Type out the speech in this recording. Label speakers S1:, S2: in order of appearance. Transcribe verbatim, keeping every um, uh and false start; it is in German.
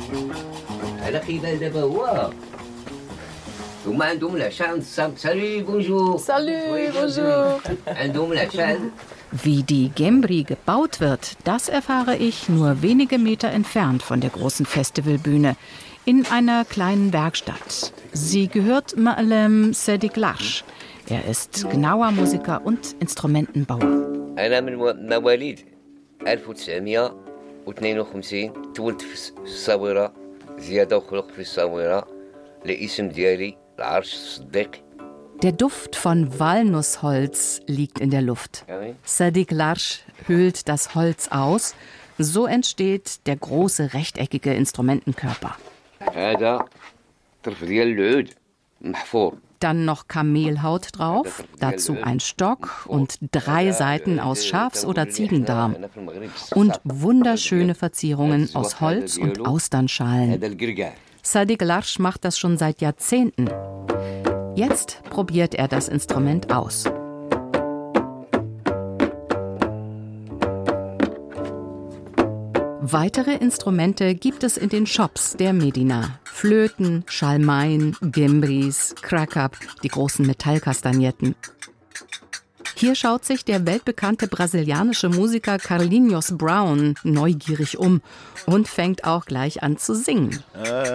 S1: Salut, bonjour.
S2: Wie die Gembri gebaut wird, das erfahre ich nur wenige Meter entfernt von der großen Festivalbühne, in einer kleinen Werkstatt. Sie gehört Ma'alem Sadiq Larsh. Er ist genauer Musiker und Instrumentenbauer.
S3: أنا من مواليد ألف وتسعمائة واثنين وخمسين تولدت في الصاويرة زيادة وخلق في الصاويرة الاسم ديالي العرش الصديق.
S2: Der Duft von Walnussholz liegt in der Luft. Sadiq Larsh höhlt das Holz aus. So entsteht der große rechteckige Instrumentenkörper.
S3: هذا طرف ديال العود محفور.
S2: Dann noch Kamelhaut drauf, dazu ein Stock und drei Saiten aus Schafs- oder Ziegendarm. Und wunderschöne Verzierungen aus Holz und Austernschalen. Sadiq Larsh macht das schon seit Jahrzehnten. Jetzt probiert er das Instrument aus. Weitere Instrumente gibt es in den Shops der Medina. Flöten, Schalmeien, Gembris, Krakab, die großen Metallkastagnetten. Hier schaut sich der weltbekannte brasilianische Musiker Carlinhos Brown neugierig um und fängt auch gleich an zu singen.